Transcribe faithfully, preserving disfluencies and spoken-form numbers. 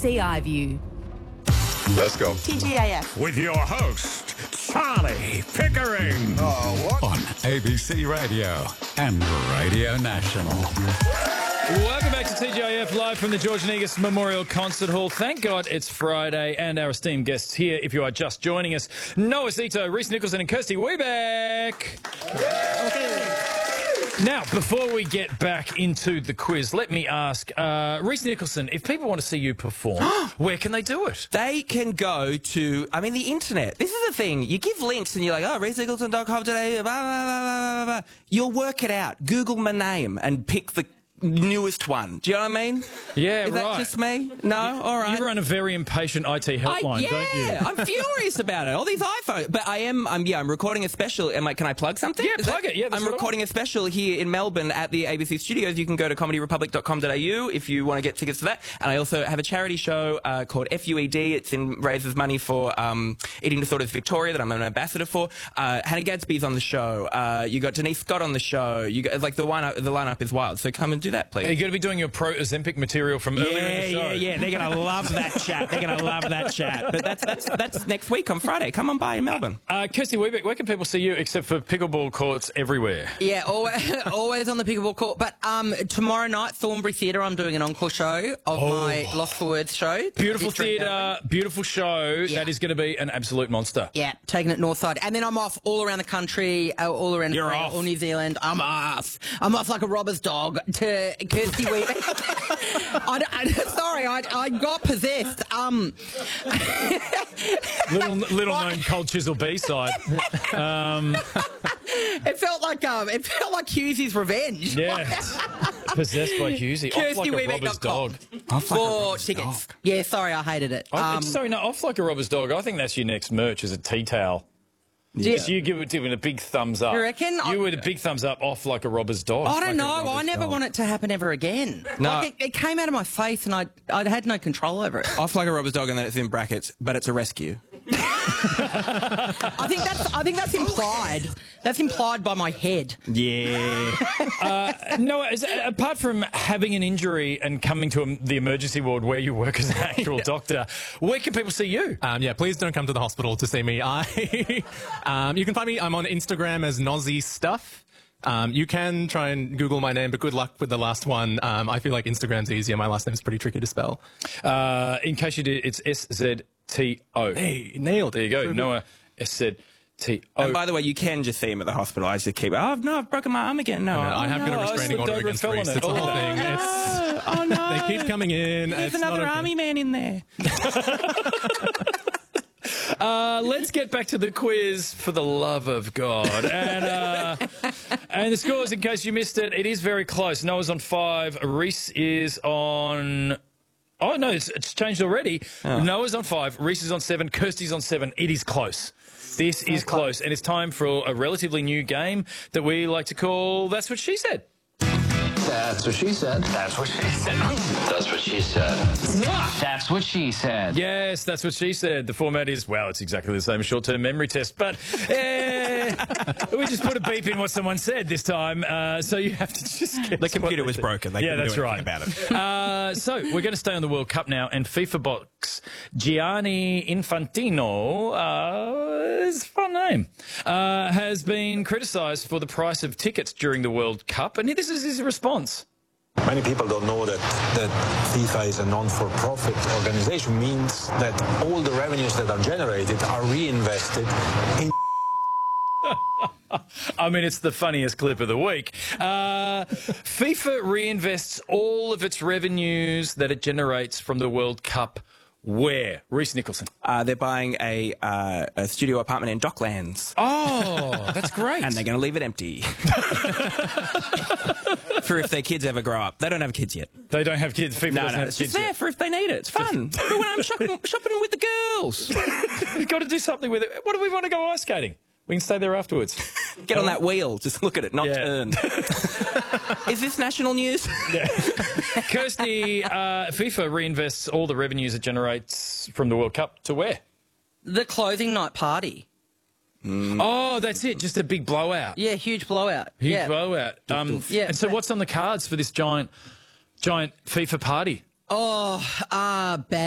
C iView. Let's go. T G A F. With your host, Charlie Pickering. Oh, what? On A B C Radio and Radio National. Welcome back to T G I F, live from the George Negus Memorial Concert Hall. Thank God it's Friday, and our esteemed guests here, if you are just joining us, Noah Zito, Reese Nicholson and Kirsty Wiebeck. Now, before we get back into the quiz, let me ask, uh, Reese Nicholson, if people want to see you perform, where can they do it? They can go to, I mean, the internet. This is the thing. You give links and you're like, oh, reese nicholson dot com today, blah, blah, blah, blah, blah, blah. You'll work it out. Google my name and pick the newest one. Do you know what I mean? Yeah, is right. that just me? No? All right. You run a very impatient I T helpline, I, yeah, don't you? I'm furious about it. All these iPhones. But I am, I'm, yeah, I'm recording a special. Am I, can I plug something? Yeah, Is plug that, it. Yeah, that's I'm what I recording a special here in Melbourne at the A B C studios. You can go to comedy republic dot com dot a u if you want to get tickets to that. And I also have a charity show uh, called F U E D. It's in raises money for um, Eating Disorders Victoria that I'm an ambassador for. Uh, Hannah Gadsby's on the show. Uh, you got Denise Scott on the show. You got, like the lineup, the lineup is wild. So come and do that, please. Are you going to be doing your pro Ozempic material from earlier in the show? Yeah, yeah, yeah. They're going to love that chat. They're going to love that chat. But that's that's that's next week on Friday. Come on by in Melbourne. Uh, Kirsty Wiebeck, where can people see you except for pickleball courts everywhere? Yeah, always, always on the pickleball court. But um, tomorrow night, Thornbury Theatre, I'm doing an encore show of Oh. my Lost for Words show. Beautiful History theatre, Gallery. beautiful show. Yeah. That is going to be an absolute monster. Yeah, taking it north side. And then I'm off all around the country, uh, all around You're Australia, off. all New Zealand. I'm off. I'm off like a robber's dog to Kirsty Wiebeck. I, I, sorry, I, I got possessed. Um, Little, little known Cold Chisel B-side. Um, it felt like um, it felt like Hughesy's revenge. yeah. Possessed by Husey. Off like a robber's dog. For tickets. Yeah, sorry, I hated it. I, Um, sorry, no, off like a robber's dog. I think that's your next merch as a tea towel. Yeah. Just you give it to it a big thumbs up. You reckon? You would a big thumbs up off like a robber's dog. I don't Like a know. I robber's never dog. want it to happen ever again. No. Like it, it came out of my face and I I had no control over it. Off like a robber's dog, and then it's in brackets, but it's a rescue. I think that's I think that's implied. That's implied by my head. Yeah. Uh, no, as, apart from having an injury and coming to um, the emergency ward where you work as an actual doctor, where can people see you? Um, yeah, please don't come to the hospital to see me. I, um, you can find me. I'm on Instagram as Nozzy Stuff. Um, you can try and Google my name, but good luck with the last one. Um, I feel like Instagram's easier. My last name's pretty tricky to spell. Uh, in case you did, it's S Z T O. Hey, nailed There it. you go. Noah, S Z T O. And by the way, you can just see him at the hospital. I just keep, oh, no, I've broken my arm again. No, No, I have got a no, I restraining slipped order over and against fell on Reese. it. It's a whole Oh, thing. It's, oh, oh, no. they keep coming in. There's It's another not okay. army man in there. Uh, let's get back to the quiz, for the love of God. And uh, and the scores, in case you missed it, it is very close. Noah's on five. Reese is on... Oh, no, it's, it's changed already. Noah's on five. Reese is on seven. Kirsty's on seven. It is close. This is close. And it's time for a relatively new game that we like to call That's What She Said. That's what she said. That's what she said. That's what she said. That's what she said. Yes, that's what she said. The format is, well, it's exactly the same short-term memory test, but eh, we just put a beep in what someone said this time, uh, so you have to just guess. The computer what was they- broken. They yeah, couldn't that's do right. anything about it. Uh, so we're going to stay on the World Cup now, and FIFA box Gianni Infantino, uh, is a fun name, uh, has been criticised for the price of tickets during the World Cup, and this is his response. Many people don't know that, that FIFA is a non-for-profit organization, means that all the revenues that are generated are reinvested in... I mean, it's the funniest clip of the week. Uh, FIFA reinvests all of its revenues that it generates from the World Cup where? Reese Nicholson. Uh, they're buying a, uh, a studio apartment in Docklands. Oh, that's great. And they're going to leave it empty. For if their kids ever grow up. They don't have kids yet. They don't have kids. FIFA No, doesn't no, have it's kids just there yet. for if they need it. It's fun. But when I'm shopping, shopping with the girls. We've got to do something with it. What do we want to go ice skating? We can stay there afterwards. Get on that wheel. Just look at it, not Yeah. turn. Is this national news? Yeah. Kirsty, uh, FIFA reinvests all the revenues it generates from the World Cup to where? The closing night party. Oh, that's it. Just a big blowout. Yeah, huge blowout. Huge yeah. blowout. Um, Yeah. And so what's on the cards for this giant, giant FIFA party? Oh, ah, bad.